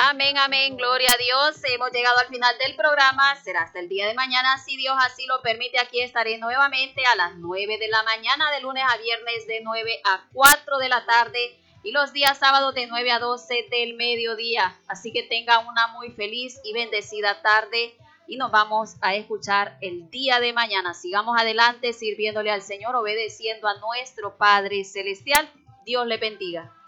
Amén, amén, gloria a Dios. Hemos llegado al final del programa. Será hasta el día de mañana, si Dios así lo permite. Aquí estaré nuevamente a las 9 de la mañana, de lunes a viernes, de 9 a 4 de la tarde. Y los días sábados de 9 a 12 del mediodía. Así que tengan una muy feliz y bendecida tarde. Y nos vamos a escuchar el día de mañana. Sigamos adelante sirviéndole al Señor, obedeciendo a nuestro Padre Celestial. Dios le bendiga.